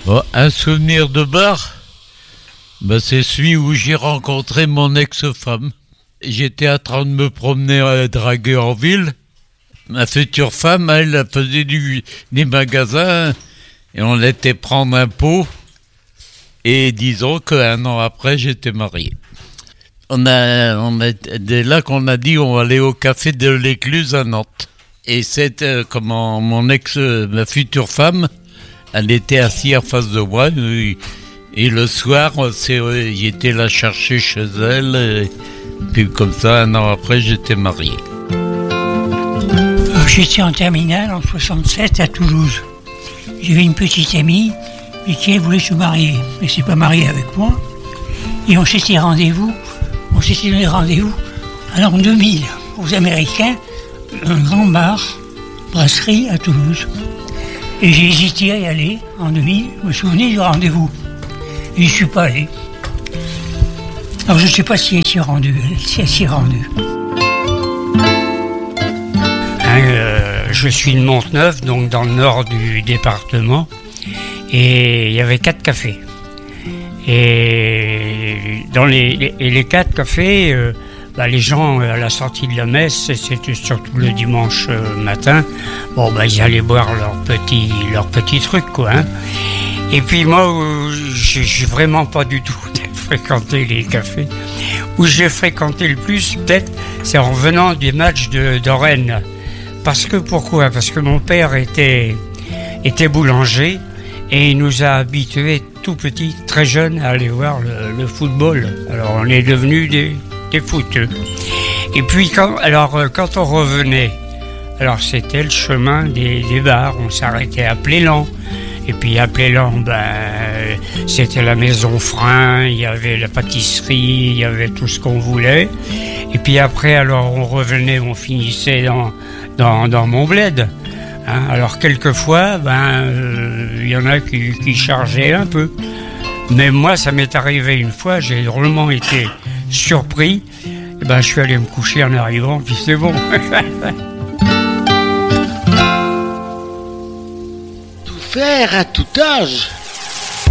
Oh, un souvenir de bar, c'est celui où j'ai rencontré mon ex-femme. J'étais en train de me promener à draguer en ville. Ma future femme, elle faisait des magasins et on était prendre un pot. Et disons qu'un an après, j'étais marié. Dès là qu'on a dit on va aller au café de l'Écluse à Nantes. Et c'était comment ma future femme, elle était assise en face de moi. Et le soir, j'étais la chercher chez elle. Et puis comme ça, un an après, j'étais marié. J'étais en terminale en 67 à Toulouse. J'avais une petite amie et qui elle voulait se marier. Elle ne s'est pas mariée avec moi. Et on s'était donné rendez-vous à l'an 2000 aux Américains, un grand bar, brasserie à Toulouse. Et j'ai hésité à y aller en 2000. Je me souvenais du rendez-vous. Et je ne suis pas allé. Alors je ne sais pas si elle s'y est rendue. Je suis de Monteneuf, donc dans le nord du département, et il y avait 4 cafés. Et dans les 4 cafés, les gens à la sortie de la messe, c'était surtout le dimanche matin, ils allaient boire leur petit truc, quoi. Hein. Et puis moi, j'ai vraiment pas du tout fréquenté les cafés. Où j'ai fréquenté le plus, peut-être, c'est en venant des matchs de Rennes. Pourquoi ? Parce que mon père était boulanger et il nous a habitués tout petits, très jeunes, à aller voir le football. Alors on est devenus des footeux. Et puis quand on revenait, alors c'était le chemin des bars, on s'arrêtait à Plélan. Et puis à Plélan, c'était la maison Frein, il y avait la pâtisserie, il y avait tout ce qu'on voulait. Et puis après, alors on revenait, on finissait dans mon bled. Hein. Alors quelquefois, y en a qui chargeaient un peu. Mais moi, ça m'est arrivé une fois, j'ai drôlement été surpris. Je suis allé me coucher en arrivant, puis c'est bon. Tout faire à tout âge.